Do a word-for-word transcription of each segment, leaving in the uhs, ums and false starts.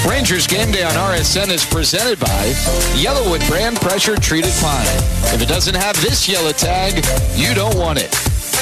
Rangers Game Day on R S N is presented by Yellowwood brand pressure treated pine. If it doesn't have this yellow tag, you don't want it.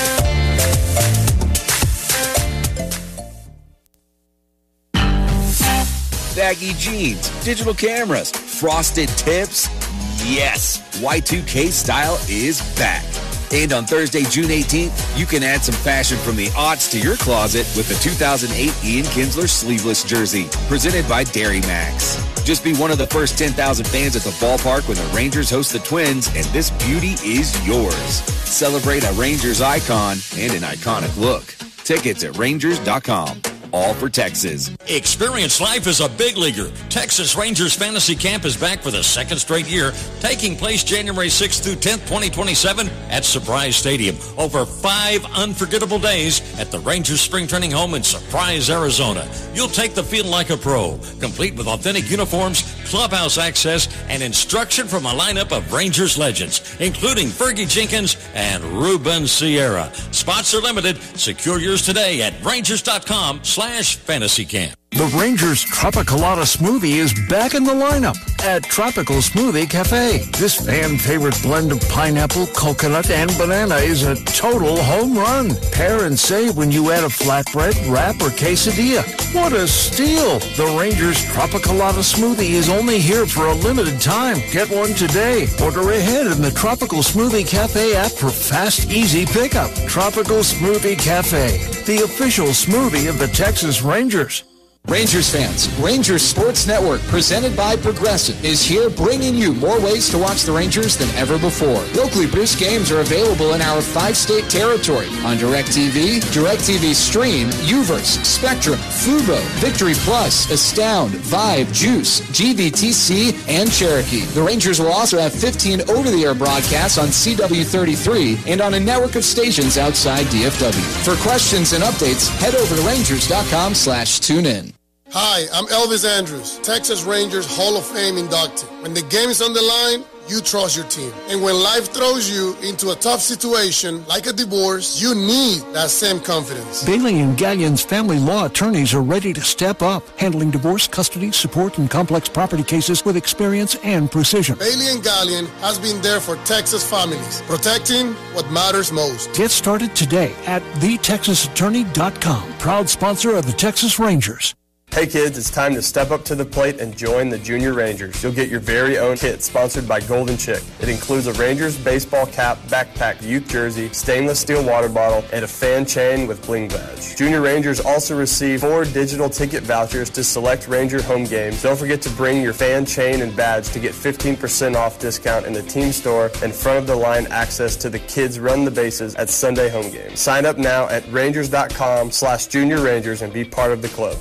Baggy jeans, digital cameras, frosted tips. Yes, Y two K style is back. And on Thursday, June eighteenth, you can add some fashion from the aughts to your closet with the two thousand eight Ian Kinsler sleeveless jersey, presented by Dairy Max. Just be one of the first ten thousand fans at the ballpark when the Rangers host the Twins, and this beauty is yours. Celebrate a Rangers icon and an iconic look. Tickets at Rangers dot com. All for Texas. Experience life as a big leaguer. Texas Rangers Fantasy Camp is back for the second straight year, taking place January sixth through tenth, twenty twenty-seven at Surprise Stadium. Over five unforgettable days at the Rangers Spring Training Home in Surprise, Arizona. You'll take the field like a pro, complete with authentic uniforms, clubhouse access, and instruction from a lineup of Rangers legends, including Fergie Jenkins and Ruben Sierra. Spots are limited. Secure yours today at Rangers dot com slash fantasy camp. The Rangers Tropicalata Smoothie is back in the lineup at Tropical Smoothie Cafe. This fan-favorite blend of pineapple, coconut, and banana is a total home run. Pair and save when you add a flatbread, wrap, or quesadilla. What a steal! The Rangers Tropicalata Smoothie is only here for a limited time. Get one today. Order ahead in the Tropical Smoothie Cafe app for fast, easy pickup. Tropical Smoothie Cafe, the official smoothie of the Texas Rangers. Rangers fans, Rangers Sports Network, presented by Progressive, is here bringing you more ways to watch the Rangers than ever before. Locally produced games are available in our five-state territory on DirecTV, DirecTV Stream, Uverse, Spectrum, Fubo, Victory Plus, Astound, Vibe, Juice, G V T C, and Cherokee. The Rangers will also have fifteen over-the-air broadcasts on C W thirty-three and on a network of stations outside D F W. For questions and updates, head over to Rangers dot com slash tune in. Hi, I'm Elvis Andrews, Texas Rangers Hall of Fame inductee. When the game is on the line, you trust your team. And when life throws you into a tough situation, like a divorce, you need that same confidence. Bailey and Gallion's family law attorneys are ready to step up, handling divorce, custody, support, and complex property cases with experience and precision. Bailey and Gallion has been there for Texas families, protecting what matters most. Get started today at the texas attorney dot com, proud sponsor of the Texas Rangers. Hey kids, it's time to step up to the plate and join the Junior Rangers. You'll get your very own kit sponsored by Golden Chick. It includes a Rangers baseball cap, backpack, youth jersey, stainless steel water bottle, and a fan chain with bling badge. Junior Rangers also receive four digital ticket vouchers to select Ranger home games. Don't forget to bring your fan chain and badge to get fifteen percent off discount in the team store and front of the line access to the kids run the bases at Sunday home games. Sign up now at Rangers dot com slash Junior Rangers and be part of the club.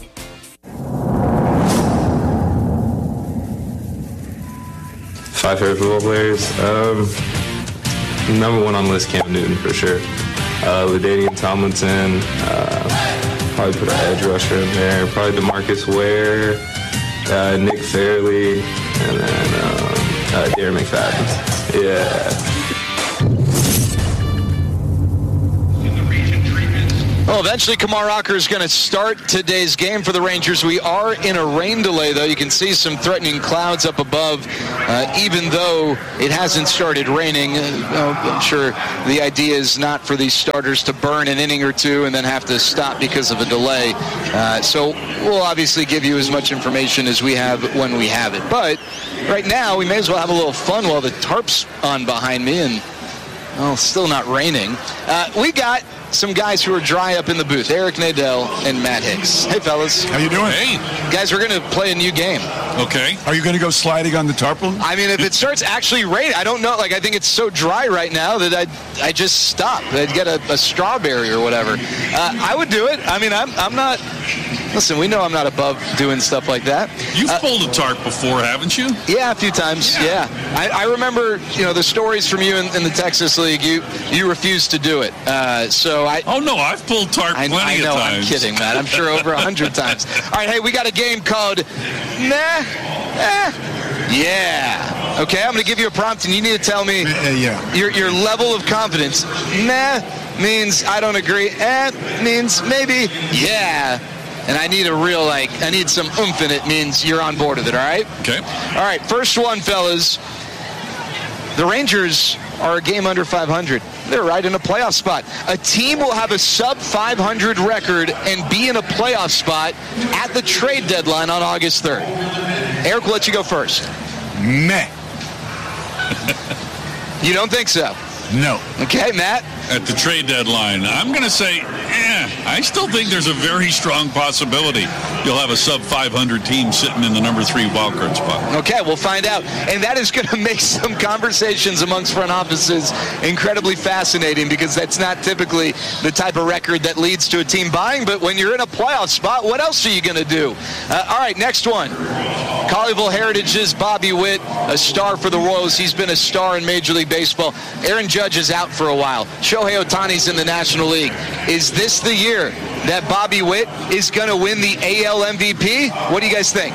Five favorite football players. Um, number one on the list, Cam Newton for sure. Uh, LaDainian Tomlinson. Uh, probably put an edge rusher in there. Probably DeMarcus Ware, uh, Nick Fairley, and then um, uh, Darren McFadden. Yeah. Well, eventually Kamar Rocker is going to start today's game for the Rangers. We are in a rain delay, though. You can see some threatening clouds up above, uh, even though it hasn't started raining. Uh, I'm sure the idea is not for these starters to burn an inning or two and then have to stop because of a delay. Uh, so we'll obviously give you as much information as we have when we have it. But right now, we may as well have a little fun while the tarp's on behind me and, well, still not raining. Uh, we got some guys who are dry up in the booth, Eric Nadel and Matt Hicks. Hey, fellas. How you doing? Hey. Guys, we're going to play a new game. Okay. Are you going to go sliding on the tarpaulin? I mean, if it starts actually raining, I don't know. Like, I think it's so dry right now that I'd, I just stop. I'd get a, a strawberry or whatever. Uh, I would do it. I mean, I'm, I'm not... Listen, we know I'm not above doing stuff like that. You've uh, pulled a tarp before, haven't you? Yeah, a few times. Yeah, yeah. I, I remember, you know, the stories from you in, in the Texas League. You you refused to do it. Uh, so I. Oh no, I've pulled tarp I, plenty I know, of times. I'm kidding, man. I'm sure over a hundred times. All right, hey, we got a game called Nah, eh, Yeah. Okay, I'm going to give you a prompt, and you need to tell me uh, yeah. your your level of confidence. Nah means I don't agree. Eh means maybe. Yeah. and I need a real, like, I need some oomph in it, means you're on board with it, all right? Okay. All right, first one, fellas. The Rangers are a game under five hundred. They're right in a playoff spot. A team will have a sub five hundred record and be in a playoff spot at the trade deadline on August third. Eric, we'll let you go first. Meh. You don't think so? No. Okay, Matt? At the trade deadline, I'm going to say, eh, I still think there's a very strong possibility you'll have a sub five hundred team sitting in the number three wildcard spot. Okay, we'll find out. And that is going to make some conversations amongst front offices incredibly fascinating, because that's not typically the type of record that leads to a team buying. But when you're in a playoff spot, what else are you going to do? Uh, all right, next one. Colleyville Heritage's Bobby Witt, a star for the Royals. He's been a star in Major League Baseball. Aaron Judge is out for a while. Shohei Ohtani's in the National League. Is this the year that Bobby Witt is going to win the A L M V P? What do you guys think?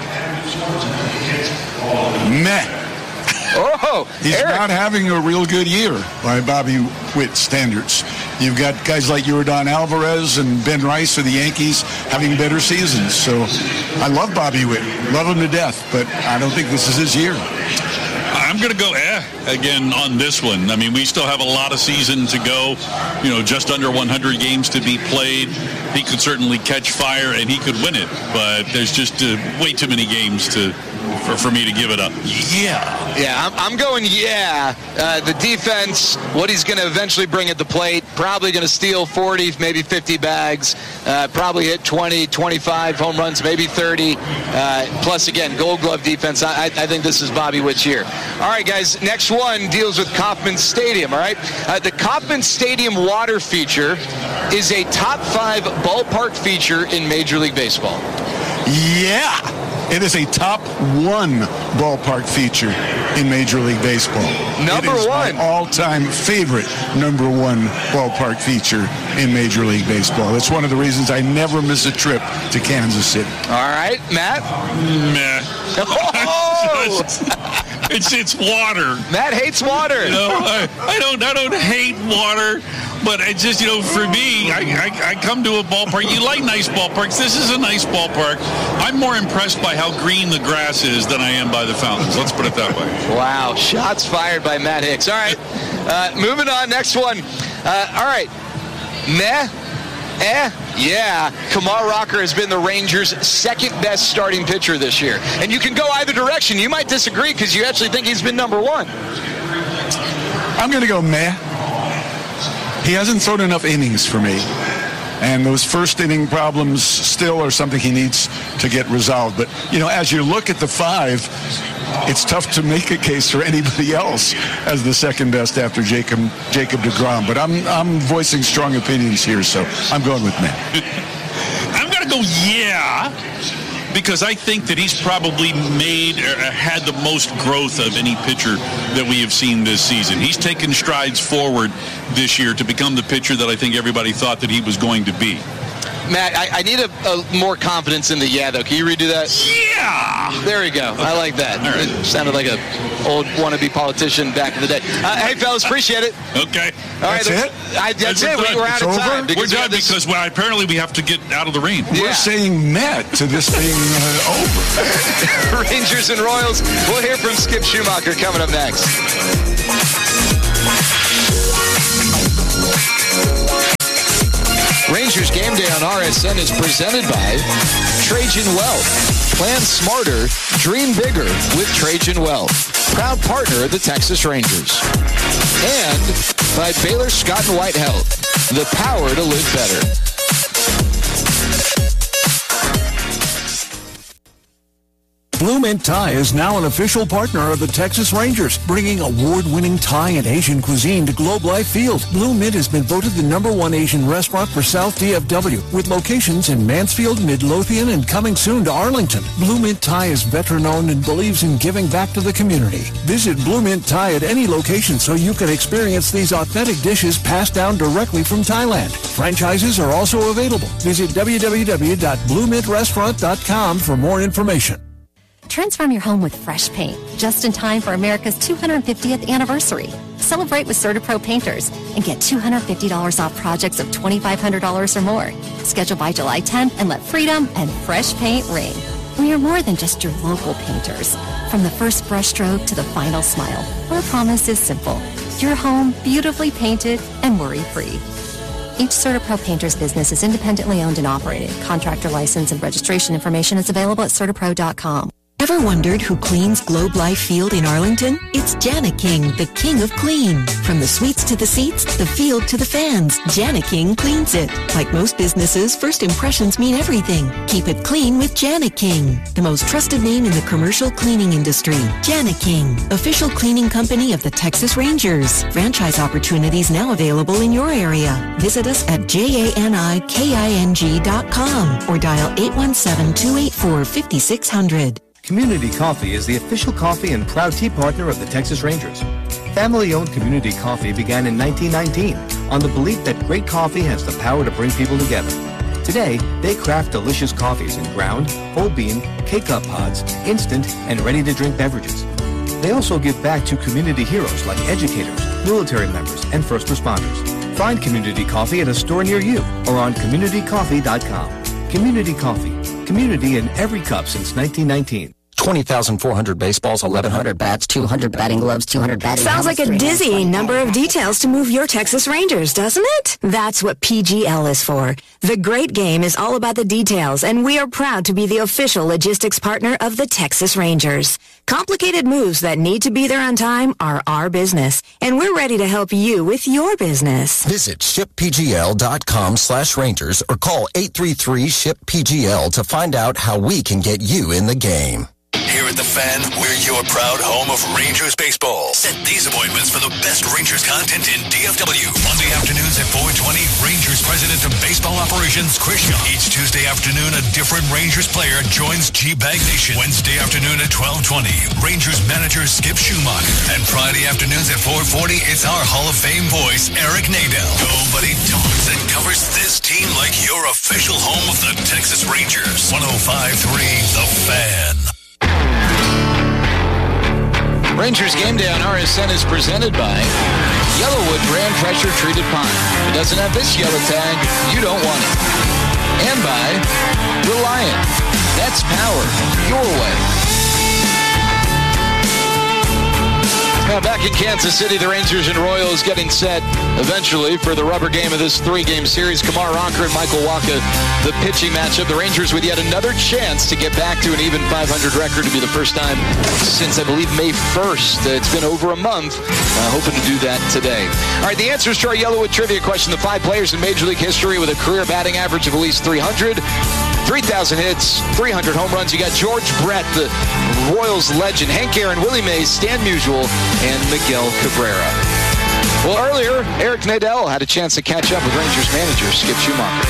Meh. Oh, He's Eric. not having a real good year by Bobby Witt standards. You've got guys like Yordan Alvarez and Ben Rice for the Yankees having better seasons. So I love Bobby Witt. Love him to death, but I don't think this is his year. I'm going to go eh again on this one. I mean, we still have a lot of season to go, you know, just under one hundred games to be played. He could certainly catch fire and he could win it, but there's just uh, way too many games to for, for me to give it up. Yeah. Yeah, I'm, I'm going yeah. Uh, the defense, what he's going to eventually bring at the plate, probably going to steal forty, maybe fifty bags, uh, probably hit twenty, twenty-five home runs, maybe thirty. Uh, plus, again, Gold Glove defense. I, I think this is Bobby Witt's year. All right, guys, next one deals with Kauffman Stadium, all right? Uh, the Kauffman Stadium water feature is a top five ballpark feature in Major League Baseball. Yeah. It is a top one ballpark feature in Major League Baseball. Number it is one. my all-time favorite number one ballpark feature in Major League Baseball. That's one of the reasons I never miss a trip to Kansas City. All right, Matt? Meh. Oh! it's it's water. Matt hates water. You know, I, I don't I don't hate water, but it's just, you know, for me, I, I I come to a ballpark. You like nice ballparks. This is a nice ballpark. I'm more impressed by how green the grass is than I am by the fountains. Let's put it that way. Wow, shots fired by Matt Hicks. All right, uh, moving on. Next one. Uh, all right, meh. Eh, yeah. Kumar Rocker has been the Rangers' second best starting pitcher this year. And you can go either direction. You might disagree because you actually think he's been number one. I'm going to go meh. He hasn't thrown enough innings for me. And those first inning problems still are something he needs to get resolved. But, you know, as you look at the five, it's tough to make a case for anybody else as the second best after Jacob Jacob deGrom. But I'm I'm voicing strong opinions here, so I'm going with meh. I'm going to go yeah, because I think that he's probably made or had the most growth of any pitcher that we have seen this season. He's taken strides forward this year to become the pitcher that I think everybody thought that he was going to be. Matt, I, I need a, a more confidence in the yeah, though. Can you redo that? Yeah! There we go. Okay. I like that. All right. It sounded like a old wannabe politician back in the day. Uh, hey, fellas, appreciate it. Okay. All right, that's it? I, that's, that's it. We're, we, we're out of time. We're done this... because well, apparently we have to get out of the rain. We're yeah. saying meh to this being uh, over. Rangers and Royals. We'll hear from Skip Schumacher coming up next. Rangers Game Day on R S N is presented by Trajan Wealth. Plan smarter, dream bigger with Trajan Wealth. Proud partner of the Texas Rangers. And by Baylor Scott and White Health. The power to live better. Blue Mint Thai is now an official partner of the Texas Rangers, bringing award-winning Thai and Asian cuisine to Globe Life Field. Blue Mint has been voted the number one Asian restaurant for South D F W, with locations in Mansfield, Midlothian, and coming soon to Arlington. Blue Mint Thai is veteran-owned and believes in giving back to the community. Visit Blue Mint Thai at any location so you can experience these authentic dishes passed down directly from Thailand. Franchises are also available. Visit w w w dot blue mint restaurant dot com for more information. Transform your home with fresh paint, just in time for America's two hundred fiftieth anniversary. Celebrate with CertaPro Painters and get two hundred fifty dollars off projects of twenty-five hundred dollars or more. Schedule by July tenth and let freedom and fresh paint ring. We are more than just your local painters. From the first brushstroke to the final smile, our promise is simple. Your home beautifully painted and worry-free. Each CertaPro Painters business is independently owned and operated. Contractor license and registration information is available at Certapro dot com. Ever wondered who cleans Globe Life Field in Arlington? It's Jana King, the king of clean. From the suites to the seats, the field to the fans, Jana King cleans it. Like most businesses, first impressions mean everything. Keep it clean with Jana King, the most trusted name in the commercial cleaning industry. Jana King, official cleaning company of the Texas Rangers. Franchise opportunities now available in your area. Visit us at J A N I K I N G dot com or dial eight one seven, two eight four, five six zero zero. Community Coffee is the official coffee and proud tea partner of the Texas Rangers. Family-owned Community Coffee began in nineteen nineteen on the belief that great coffee has the power to bring people together. Today, they craft delicious coffees in ground, whole bean, K-Cup pods, instant, and ready-to-drink beverages. They also give back to community heroes like educators, military members, and first responders. Find Community Coffee at a store near you or on community coffee dot com. Community Coffee. Community in every cup since nineteen nineteen. twenty thousand four hundred baseballs, eleven hundred bats, two hundred batting gloves, two hundred batting Sounds helmets, like a dizzying number of details to move your Texas Rangers, doesn't it? That's what P G L is for. The great game is all about the details, and we are proud to be the official logistics partner of the Texas Rangers. Complicated moves that need to be there on time are our business, and we're ready to help you with your business. Visit ship P G L dot com slash Rangers or call eight three three, S H I P P G L to find out how we can get you in the game. Here at The Fan, we're your proud home of Rangers baseball. Set these appointments for the best Rangers content in D F W. Monday afternoons at four twenty, Rangers President of Baseball Operations, Chris Young. Each Tuesday afternoon, a different Rangers player joins G-Bag Nation. Wednesday afternoon at twelve twenty, Rangers manager Skip Schumacher. And Friday afternoons at four forty, it's our Hall of Fame voice, Eric Nadel. Nobody talks and covers this team like your official home of the Texas Rangers. one oh five point three The Fan. Rangers Game Day on R S N is presented by Yellowwood Brand Pressure Treated Pine. If it doesn't have this yellow tag, you don't want it. And by Reliant. That's power your way. Now back in Kansas City, the Rangers and Royals getting set eventually for the rubber game of this three-game series. Kumar Rocker and Michael Wacha, the pitching matchup. The Rangers with yet another chance to get back to an even five hundred record to be the first time since, I believe, May first. It's been over a month. Uh, hoping to do that today. All right, the answers to our Yellowwood trivia question. The five players in Major League history with a career batting average of at least three hundred. three thousand hits, three hundred home runs. You got George Brett, the Royals legend, Hank Aaron, Willie Mays, Stan Musial, and Miguel Cabrera. Well, earlier, Eric Nadel had a chance to catch up with Rangers manager Skip Schumacher.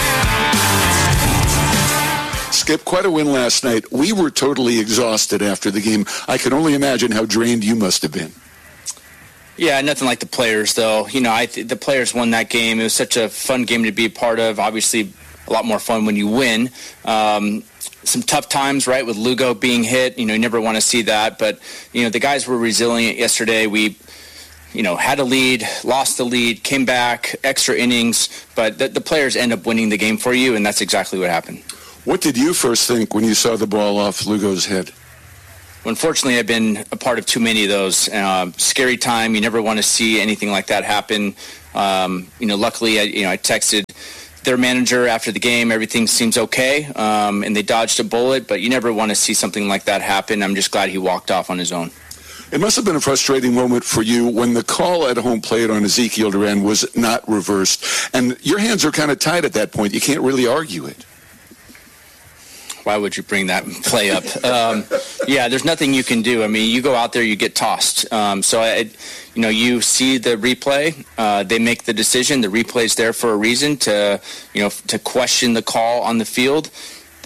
Skip, quite a win last night. We were totally exhausted after the game. I can only imagine how drained you must have been. Yeah, nothing like the players, though. You know, I th- the players won that game. It was such a fun game to be a part of. Obviously, a lot more fun when you win. Um, some tough times, right, with Lugo being hit. You know, you never want to see that. But, you know, the guys were resilient yesterday. We, you know, had a lead, lost the lead, came back, extra innings. But the, the players end up winning the game for you, and that's exactly what happened. What did you first think when you saw the ball off Lugo's head? Unfortunately, I've been a part of too many of those. Uh, scary time. You never want to see anything like that happen. Um, you know, luckily, I, you know, I texted their manager after the game. Everything seems okay, um, and they dodged a bullet, but you never want to see something like that happen. I'm just glad he walked off on his own. It must have been a frustrating moment for you when the call at home plate on Ezekiel Duran was not reversed, and your hands are kind of tied at that point. You can't really argue it. Why would you bring that play up? Um, yeah, there's nothing you can do. I mean, you go out there, you get tossed. Um, so, I, you know, you see the replay. Uh, they make the decision. The replay's there for a reason to, you know, to question the call on the field.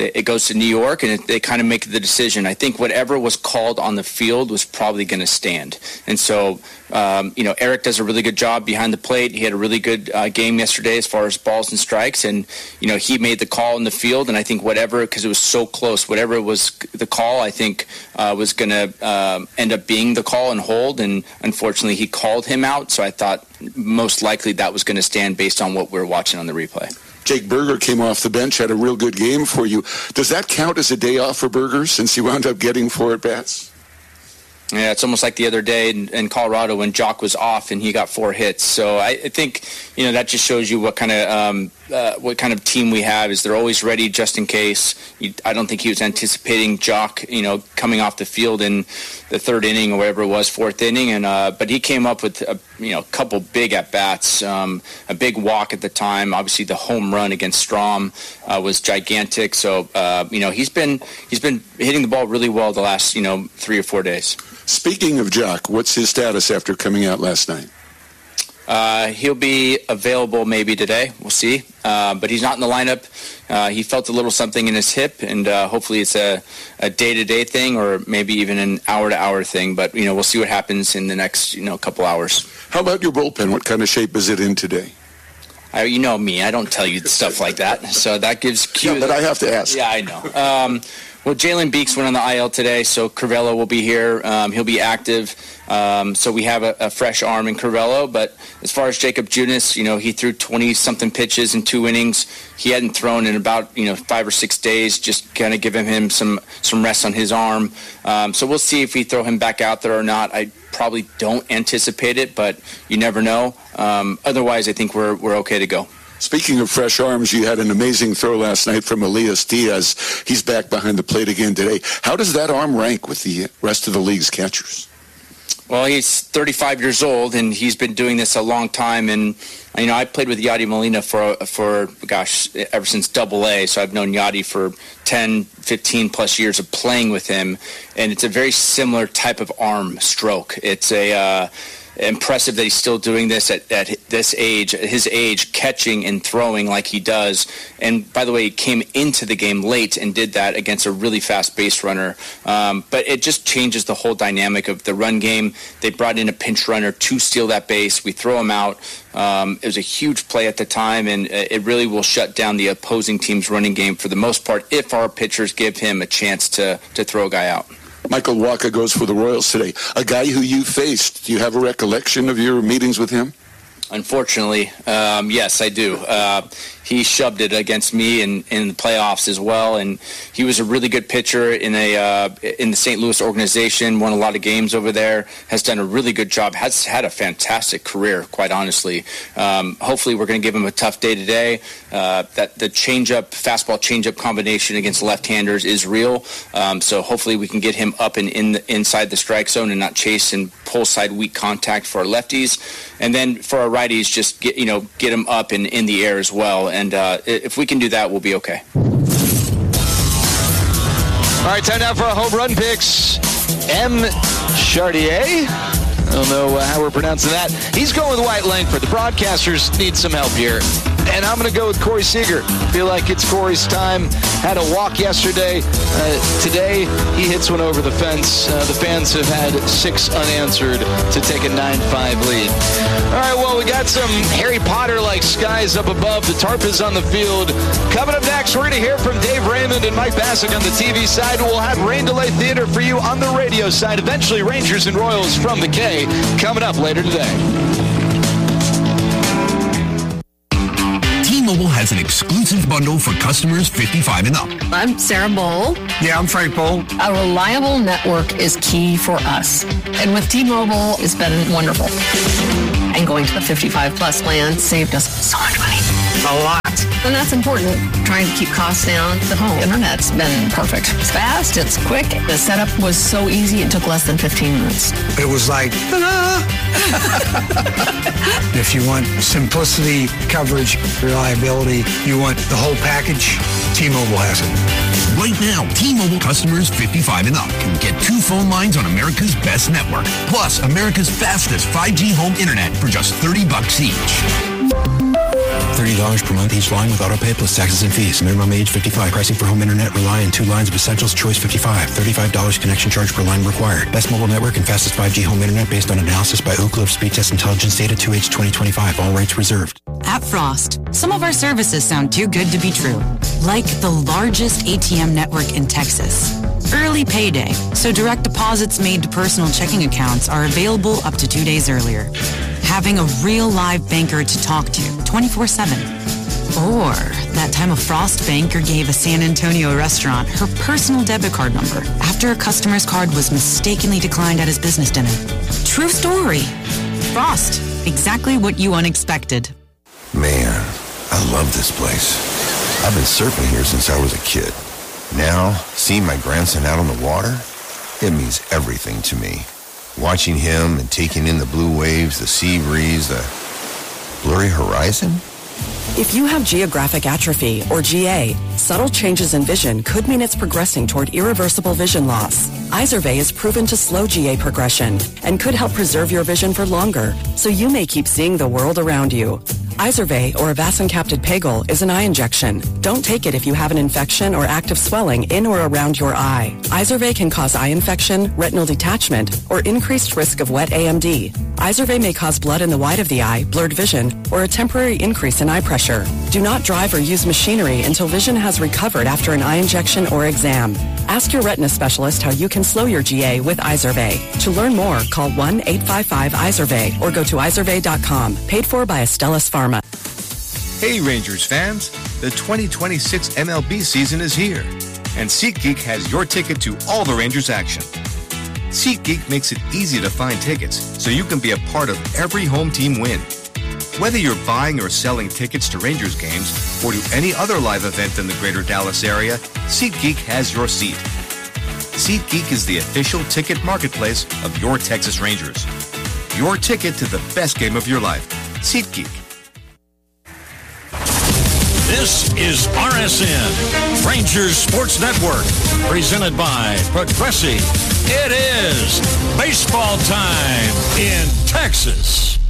they, it goes to New York, and it, they kind of make the decision. I think whatever was called on the field was probably going to stand. And so, um, you know, Eric does a really good job behind the plate. He had a really good uh, game yesterday as far as balls and strikes, and, you know, he made the call in the field, and I think whatever, because it was so close, whatever was the call, I think uh, was going to uh, end up being the call and hold, and unfortunately he called him out, so I thought most likely that was going to stand based on what we were watching on the replay. Jake Berger came off the bench, had a real good game for you. Does that count as a day off for Berger since he wound up getting four at-bats? Yeah, it's almost like the other day in, in Colorado when Jock was off and he got four hits. So I, I think, you know, that just shows you what kind of um, uh, what kind of team we have. Is they're always ready just in case. You, I don't think he was anticipating Jock, you know, coming off the field in the third inning or whatever it was, fourth inning. And uh, but he came up with a, you know, a couple big at bats, um, a big walk at the time. Obviously, the home run against Strom uh, was gigantic. So uh, you know, he's been he's been hitting the ball really well the last you know three or four days. Speaking of Jock, what's his status after coming out last night? Uh, he'll be available maybe today. We'll see. Uh, but he's not in the lineup. Uh, he felt a little something in his hip, and uh, hopefully it's a, a day-to-day thing or maybe even an hour-to-hour thing. But, you know, we'll see what happens in the next, you know, couple hours. How about your bullpen? What kind of shape is it in today? I, you know me. I don't tell you stuff like that. So that gives cue. Yeah, but I have to ask. Yeah, I know. Um, Well, Jalen Beeks went on the I L today, so Crivello will be here. Um, he'll be active. Um, so we have a, a fresh arm in Crivello. But as far as Jacob Junis, you know, he threw twenty-something pitches in two innings. He hadn't thrown in about, you know, five or six days, just kind of giving him some, some rest on his arm. Um, so we'll see if we throw him back out there or not. I probably don't anticipate it, but you never know. Um, otherwise, I think we're we're okay to go. Speaking of fresh arms, you had an amazing throw last night from Elias Diaz. He's back behind the plate again today. How does that arm rank with the rest of the league's catchers? Well, he's thirty-five years old, and he's been doing this a long time. And, you know, I played with Yadi Molina for, for gosh, ever since Double A. So I've known Yadi for ten, fifteen plus years of playing with him. And it's a very similar type of arm stroke. It's a... Uh, impressive that he's still doing this at, at this age, at his age, catching and throwing like he does. And by the way, he came into the game late and did that against a really fast base runner. Um, but it just changes the whole dynamic of the run game. They brought in a pinch runner to steal that base. We throw him out. Um, it was a huge play at the time, and it really will shut down the opposing team's running game for the most part if our pitchers give him a chance to, to throw a guy out. Michael Wacha goes for the Royals today. A guy who you faced, do you have a recollection of your meetings with him? Unfortunately, um, yes, I do. Uh, he shoved it against me in, in the playoffs as well, and he was a really good pitcher in a uh, in the Saint Louis organization, won a lot of games over there, has done a really good job, has had a fantastic career, quite honestly. Um, hopefully we're going to give him a tough day today. Uh, that the changeup, fastball changeup combination against left-handers is real, um, so hopefully we can get him up and in the, inside the strike zone and not chase and pull side weak contact for our lefties. And then for our righties, just get you know get him up and in the air as well. And uh, if we can do that, we'll be okay. All right, time now for our home run picks. M. Chartier. I don't know uh, how we're pronouncing that. He's going with Wyatt Langford. The broadcasters need some help here. And I'm going to go with Corey Seager. Feel like it's Corey's time. Had a walk yesterday. Uh, today, he hits one over the fence. Uh, the fans have had six unanswered to take a nine five lead. All right, well, we got some Harry Potter-like skies up above. The tarp is on the field. Coming up next, we're going to hear from Dave Raymond and Mike Bassick on the T V side. We'll have Rain Delay Theater for you on the radio side. Eventually, Rangers and Royals from the K coming up later today. T-Mobile has an exclusive bundle for customers fifty-five and up. I'm Sarah Bowl. Yeah, I'm Frank Bowl. A reliable network is key for us. And with T-Mobile, it's been wonderful. And going to the fifty-five plus plan saved us so much money. A lot. And that's important. Trying to keep costs down. The home internet's been perfect. It's fast. It's quick. The setup was so easy. It took less than fifteen minutes. It was like, ta-da! If you want simplicity, coverage, reliability, you want the whole package, T-Mobile has it. Right now, T-Mobile customers fifty-five and up can get two phone lines on America's best network, plus America's fastest five G home internet for just thirty bucks each. thirty dollars per month each line with auto pay plus taxes and fees. Minimum age fifty-five. Pricing for home internet rely on two lines of Essentials Choice fifty-five. thirty-five dollars connection charge per line required. Best mobile network and fastest five G home internet based on analysis by Ookla of Speed Test Intelligence Data two H twenty twenty-five. All rates reserved. At Frost, some of our services sound too good to be true. Like the largest A T M network in Texas. Early payday, so direct deposits made to personal checking accounts are available up to two days earlier. Having a real live banker to talk to twenty-four seven. Or that time a Frost banker gave a San Antonio restaurant her personal debit card number after a customer's card was mistakenly declined at his business dinner. True story. Frost, exactly what you unexpected. Man, I love this place. I've been surfing here since I was a kid. Now, seeing my grandson out on the water, it means everything to me. Watching him and taking in the blue waves, the sea breeze, the blurry horizon. If you have geographic atrophy, or G A, subtle changes in vision could mean it's progressing toward irreversible vision loss. Izervay is proven to slow G A progression and could help preserve your vision for longer, so you may keep seeing the world around you. Izervay, or avacincaptad pegol, is an eye injection. Don't take it if you have an infection or active swelling in or around your eye. Izervay can cause eye infection, retinal detachment, or increased risk of wet A M D. Izervay may cause blood in the white of the eye, blurred vision, or a temporary increase in eye pressure. Do not drive or use machinery until vision has recovered after an eye injection or exam. Ask your retina specialist how you can slow your G A with Izervay. To learn more, call one eight five five Izervay or go to izervay dot com. Paid for by Astellas Pharma. Hey Rangers fans, the twenty twenty-six M L B season is here, and SeatGeek has your ticket to all the Rangers action. SeatGeek makes it easy to find tickets so you can be a part of every home team win. Whether you're buying or selling tickets to Rangers games or to any other live event in the greater Dallas area, SeatGeek has your seat. SeatGeek is the official ticket marketplace of your Texas Rangers. Your ticket to the best game of your life. SeatGeek. This is R S N, Rangers Sports Network, presented by Progressive. It is baseball time in Texas.